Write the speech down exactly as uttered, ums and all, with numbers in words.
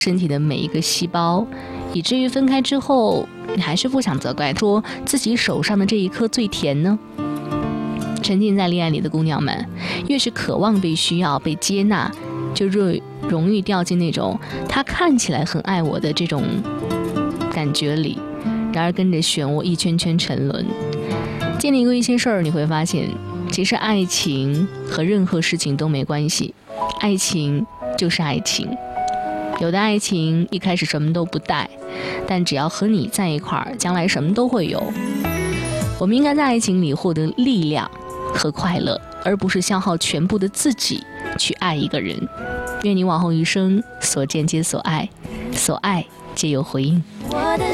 身体的每一个细胞，以至于分开之后你还是不想责怪，说自己手上的这一颗最甜呢？沉浸在恋爱里的姑娘们，越是渴望被需要、被接纳，就越容易掉进那种他看起来很爱我的这种感觉里，然而跟着漩涡一圈圈沉沦。经历过一些事儿，你会发现其实爱情和任何事情都没关系，爱情就是爱情。有的爱情一开始什么都不带，但只要和你在一块儿，将来什么都会有。我们应该在爱情里获得力量和快乐，而不是消耗全部的自己去爱一个人。愿你往后余生所见皆所爱，所爱皆有回应。